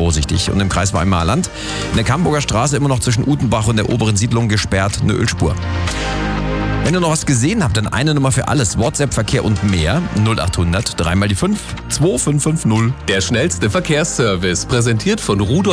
vorsichtig. Und im Kreis Weimarer-Land in der Camburger Straße immer noch zwischen Utenbach und der oberen Siedlung gesperrt, eine Ölspur. Wenn ihr noch was gesehen habt, dann eine Nummer für alles. WhatsApp, Verkehr und mehr. 0800 3 mal die 5 2550. Der schnellste Verkehrsservice, präsentiert von Rudolf